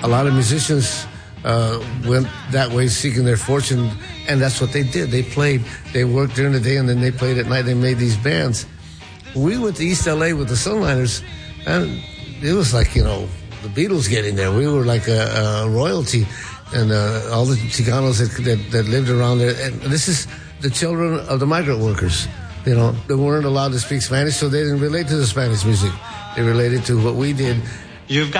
a lot of musicians went that way seeking their fortune, and that's what they did. They played, they worked during the day, and then they played at night. They made these bands. We went to East L.A. with the Sunliners, and it was like, the Beatles getting there. We were like a royalty, and all the Chicanos that lived around there. And this is the children of the migrant workers. They weren't allowed to speak Spanish, so they didn't relate to the Spanish music. They related to what we did. You've got